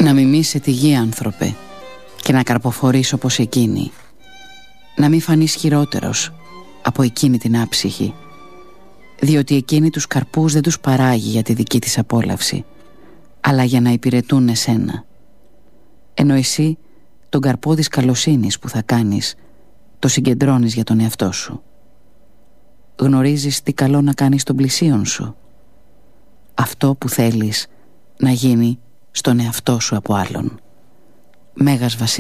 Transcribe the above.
Να μιμήσει τη γη, άνθρωπε, και να καρποφορείς όπως εκείνη. Να μην φανείς χειρότερος από εκείνη την άψυχη, διότι εκείνη τους καρπούς δεν τους παράγει για τη δική της απόλαυση, αλλά για να υπηρετούν εσένα. Ενώ εσύ τον καρπό της καλοσύνης που θα κάνεις το συγκεντρώνεις για τον εαυτό σου. Γνωρίζεις τι καλό να κάνεις των πλησίων σου. Αυτό που θέλεις να γίνει στον εαυτό σου από άλλον. Μέγας Βασίλης.